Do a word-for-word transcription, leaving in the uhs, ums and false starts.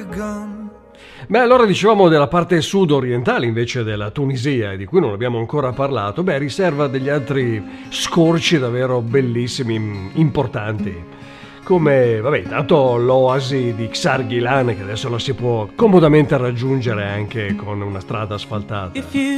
Beh, allora dicevamo della parte sud-orientale invece della Tunisia, e di cui non abbiamo ancora parlato. Beh, riserva degli altri scorci davvero bellissimi, importanti, come, vabbè, intanto l'oasi di Xarghilan, che adesso la si può comodamente raggiungere anche con una strada asfaltata.